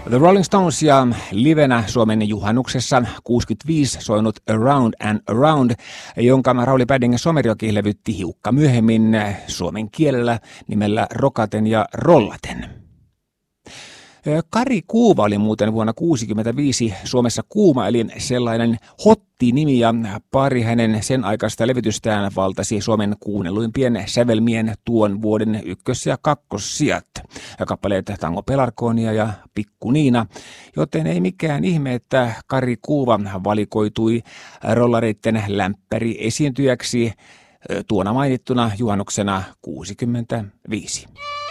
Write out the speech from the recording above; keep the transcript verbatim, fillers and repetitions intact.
The Rolling Stones ja livenä Suomen juhannuksessa kuusikymmentäviisi soinut Around and Around, jonka Rauli Pädingen Somerjoki levytti hiukka myöhemmin suomen kielellä nimellä Rokaten ja Rollaten. Kari Kuuva oli muuten vuonna tuhatyhdeksänsataakuusikymmentäviisi Suomessa kuuma, eli sellainen hotti-nimi, ja pari hänen sen aikaista levytystään valtasi Suomen kuunnelluimpien sävelmien tuon vuoden ykkös- ja kakkossijat. Kappaleet Tango Pelargonia ja Pikku Niina, joten ei mikään ihme, että Kari Kuuva valikoitui rollareitten lämpäri esiintyjäksi tuona mainittuna juhannuksena kuusikymmentäviisi.